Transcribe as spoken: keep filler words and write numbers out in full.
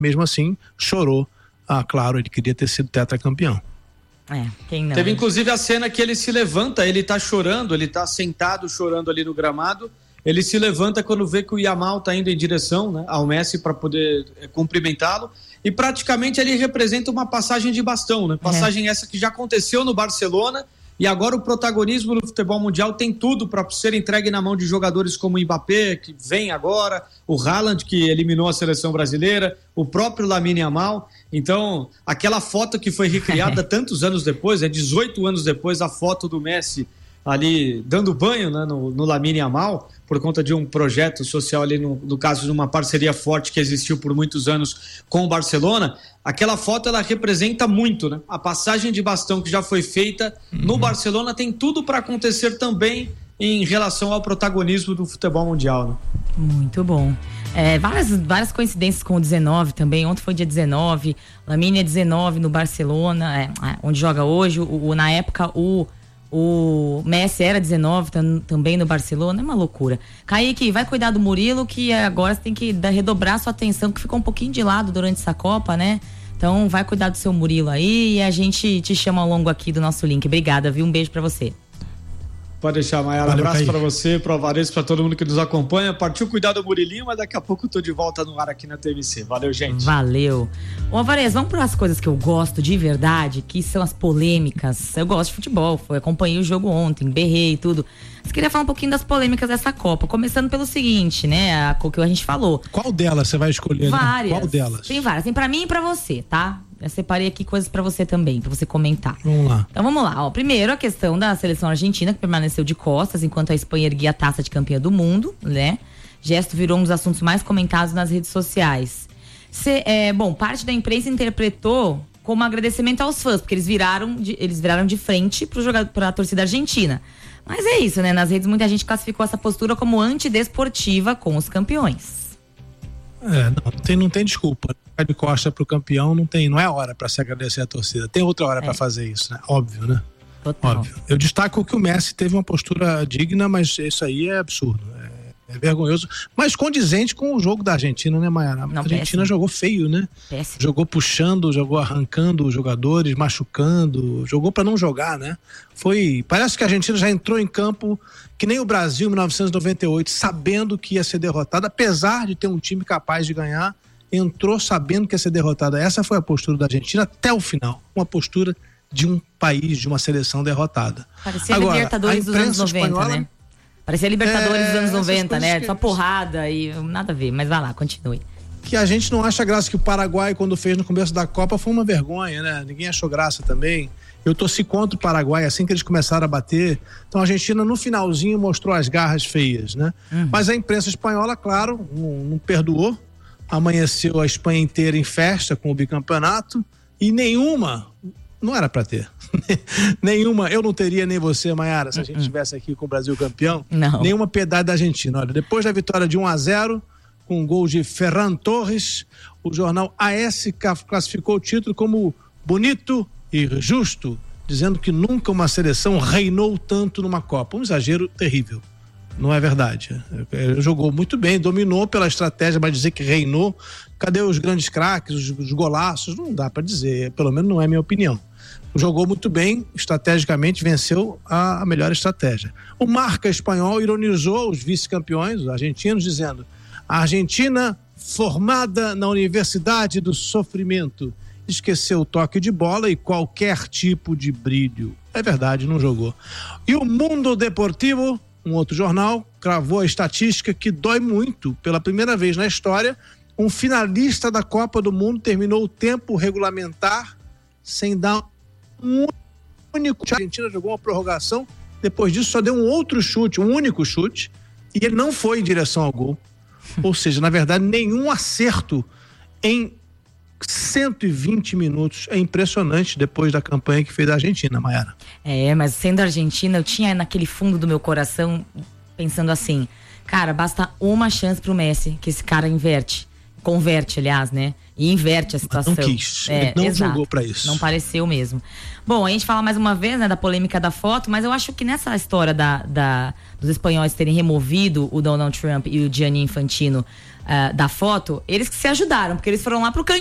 mesmo assim chorou. Ah, claro, ele queria ter sido tetracampeão. É, quem não? Teve inclusive a cena que ele se levanta, ele tá chorando, ele tá sentado chorando ali no gramado, ele se levanta quando vê que o Yamal tá indo em direção, né, ao Messi para poder é, cumprimentá-lo, e praticamente ele representa uma passagem de bastão, né? Passagem é. essa que já aconteceu no Barcelona, e agora o protagonismo no futebol mundial tem tudo para ser entregue na mão de jogadores como o Mbappé, que vem agora, o Haaland, que eliminou a seleção brasileira, o próprio Lamine Yamal. Então, aquela foto que foi recriada tantos anos depois, é dezoito anos depois, a foto do Messi ali dando banho, né, no, no Lamine Yamal, por conta de um projeto social ali, no, no caso de uma parceria forte que existiu por muitos anos com o Barcelona. Aquela foto, ela representa muito, né? A passagem de bastão que já foi feita uhum. no Barcelona tem tudo para acontecer também em relação ao protagonismo do futebol mundial, né? Muito bom. É, várias, várias coincidências com o dezenove também. Ontem foi dia dezenove, Lamine é dezenove no Barcelona, é, onde joga hoje. O, o, na época, o, o Messi era dezenove tam, também no Barcelona. É uma loucura. Kaique, vai cuidar do Murilo, que agora você tem que dar, redobrar sua atenção, que ficou um pouquinho de lado durante essa Copa, né? Então vai cuidar do seu Murilo aí e a gente te chama ao longo aqui do nosso link. Obrigada, viu? Um beijo pra você. Pode deixar, Maiara. Um abraço para você, para o Alvarez, para todo mundo que nos acompanha. Partiu cuidar do Murilinho, mas daqui a pouco eu tô de volta no ar aqui na T M C. Valeu, gente. Valeu. Ô, Alvarez, vamos para as coisas que eu gosto de verdade, que são as polêmicas. Eu gosto de futebol, foi, acompanhei o jogo ontem, berrei e tudo. Mas queria falar um pouquinho das polêmicas dessa Copa. Começando pelo seguinte, né? A que a gente falou. Qual delas você vai escolher? Várias. Né? Qual delas? Tem várias. Tem pra mim e pra você, tá? Eu separei aqui coisas pra você também, pra você comentar. Vamos lá. Então vamos lá. Ó, primeiro, a questão da seleção argentina, que permaneceu de costas enquanto a Espanha erguia a taça de campeã do mundo, né? Gesto virou um dos assuntos mais comentados nas redes sociais. Cê, é, bom, parte da imprensa interpretou como agradecimento aos fãs, porque eles viraram de, eles viraram de frente pro jogador, pra torcida argentina. Mas é isso, né? Nas redes muita gente classificou essa postura como antidesportiva com os campeões. É, não tem, não tem desculpa. Ficar de costa pro campeão não tem, não é hora pra se agradecer a torcida. Tem outra hora é. pra fazer isso, né? Óbvio, né? Total. Óbvio. Eu destaco que o Messi teve uma postura digna, mas isso aí é absurdo. É, é vergonhoso. Mas condizente com o jogo da Argentina, né, Maiara? A Argentina péssimo. jogou feio, né? Péssimo. Jogou puxando, jogou arrancando os jogadores, machucando, jogou pra não jogar, né? Foi. Parece que a Argentina já entrou em campo que nem o Brasil em mil novecentos e noventa e oito, sabendo que ia ser derrotada, apesar de ter um time capaz de ganhar, entrou sabendo que ia ser derrotada. Essa foi a postura da Argentina até o final. Uma postura de um país, de uma seleção derrotada. Parecia Agora, Libertadores dos anos noventa, espanhola, né? Parecia Libertadores é, dos anos noventa, né? Que... Só porrada e nada a ver. Mas vai lá, continue. Que a gente não acha graça, que o Paraguai, quando fez no começo da Copa, foi uma vergonha, né? Ninguém achou graça também. Eu torci contra o Paraguai assim que eles começaram a bater. Então a Argentina no finalzinho mostrou as garras feias, né? Uhum. Mas a imprensa espanhola, claro, não, não perdoou. Amanheceu a Espanha inteira em festa com o bicampeonato e nenhuma, não era pra ter. Nenhuma, eu não teria nem você, Maiara, se a gente estivesse aqui com o Brasil campeão. Não. Nenhuma piedade da Argentina. Olha, depois da vitória de um a zero, com um gol de Ferran Torres, o jornal A S classificou o título como bonito e justo, dizendo que nunca uma seleção reinou tanto numa Copa. Um exagero terrível. Não é verdade. Ele jogou muito bem, dominou pela estratégia, mas dizer que reinou, cadê os grandes craques, os, os golaços? Não dá para dizer, pelo menos não é a minha opinião. Jogou muito bem, estrategicamente venceu a, a melhor estratégia. O Marca espanhol ironizou os vice-campeões, os argentinos, dizendo: a Argentina formada na Universidade do Sofrimento esqueceu o toque de bola e qualquer tipo de brilho. É verdade, não jogou. E o Mundo Deportivo, um outro jornal, cravou a estatística que dói muito. Pela primeira vez na história, um finalista da Copa do Mundo terminou o tempo regulamentar sem dar um único chute. A Argentina jogou uma prorrogação, depois disso só deu um outro chute, um único chute, e ele não foi em direção ao gol. Ou seja, na verdade, nenhum acerto em cento e vinte minutos. É impressionante depois da campanha que fez a Argentina, Maiara. É, mas sendo Argentina, eu tinha naquele fundo do meu coração pensando assim, cara, basta uma chance pro Messi, que esse cara inverte. converte, aliás, né? E inverte a situação. Não quis, é, ele não exato. jogou pra isso. Não pareceu mesmo. Bom, a gente fala mais uma vez, né, da polêmica da foto, mas eu acho que nessa história da, da, dos espanhóis terem removido o Donald Trump e o Gianni Infantino uh, da foto, eles que se ajudaram, porque eles foram lá pro cantinho